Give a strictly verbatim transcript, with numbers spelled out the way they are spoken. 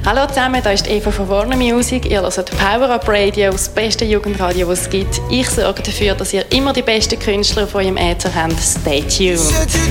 Hallo zusammen, hier ist Eva von Warner Music. Ihr hört Power Up Radio, das beste Jugendradio, das es gibt. Ich sorge dafür, dass ihr immer die besten Künstler auf eurem Äther habt. Stay tuned!